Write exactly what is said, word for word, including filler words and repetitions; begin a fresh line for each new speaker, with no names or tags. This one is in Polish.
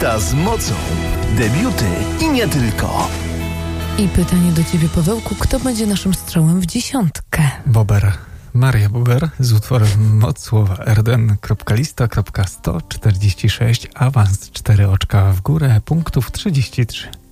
Lista z mocą. Debiuty i nie tylko.
I pytanie do ciebie, Pawełku, kto będzie naszym strzałem w dziesiątkę?
Bober. Maria Bober z utworem moc słowa erden kropka lista kropka sto czterdzieści sześć, awans cztery oczka w górę, punktów trzydzieści trzy.